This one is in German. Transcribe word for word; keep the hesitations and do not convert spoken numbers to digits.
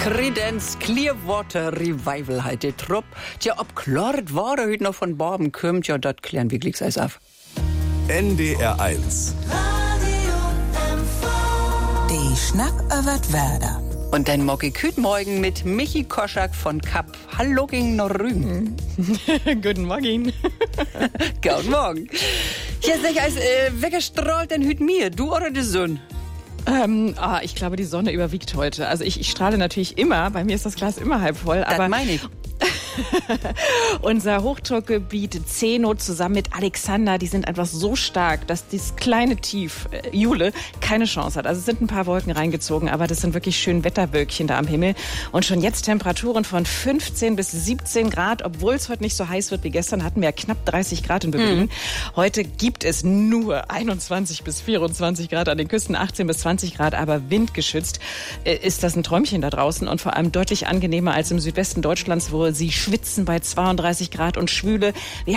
Creedence Clearwater Revivalheit die Trupp. Tja, ob klart war heute noch von Borben kommt, ja, das klären wir gleich alles auf. N D R eins. Die Schnack über Werder. Und dann mag ich heute Morgen mit Michi Koschak von Kapp. Hallo gegen noch Rügen. Guten Morgen. Guten Morgen. Hier sag ich, als äh, weggestrahlt denn heute mir, du oder die Sonne? Ähm, ah, ich glaube, die Sonne überwiegt heute. Also ich, ich strahle natürlich immer, bei mir ist das Glas immer halb voll. Das aber meine ich. Unser Hochdruckgebiet Zeno zusammen mit Alexander, die sind einfach so stark, dass dieses kleine Tief, äh, Jule, keine Chance hat. Also es sind ein paar Wolken reingezogen, aber das sind wirklich schön Wetterwölkchen da am Himmel. Und schon jetzt Temperaturen von fünfzehn bis siebzehn Grad, obwohl es heute nicht so heiß wird wie gestern, hatten wir ja knapp dreißig Grad in Berlin. Mhm. Heute gibt es nur einundzwanzig bis vierundzwanzig Grad an den Küsten, achtzehn bis zwanzig Grad, aber windgeschützt. Äh, ist das ein Träumchen da draußen und vor allem deutlich angenehmer als im Südwesten Deutschlands, wo sie schwitzen bei zweiunddreißig Grad und Schwüle. Wir